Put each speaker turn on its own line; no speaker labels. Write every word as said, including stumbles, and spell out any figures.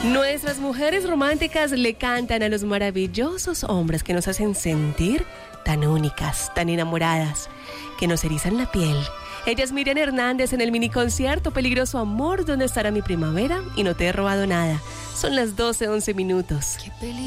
Nuestras mujeres románticas le cantan a los maravillosos hombres que nos hacen sentir tan únicas, tan enamoradas, que nos erizan la piel. Ella es Miriam Hernández en el mini concierto Peligroso Amor, donde estará mi primavera y no te he robado nada. Son las doce once minutos.